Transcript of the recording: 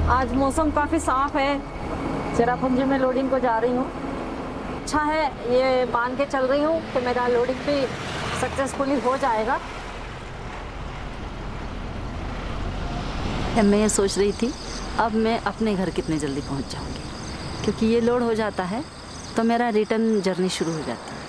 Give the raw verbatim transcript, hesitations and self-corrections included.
आज मौसम काफ़ी साफ है, चेरापूंजी में लोडिंग को जा रही हूँ। अच्छा है, ये मान के चल रही हूँ कि मेरा लोडिंग भी सक्सेसफुली हो जाएगा। मैं ये सोच रही थी अब मैं अपने घर कितने जल्दी पहुँच जाऊँगी, क्योंकि ये लोड हो जाता है तो मेरा रिटर्न जर्नी शुरू हो जाती है।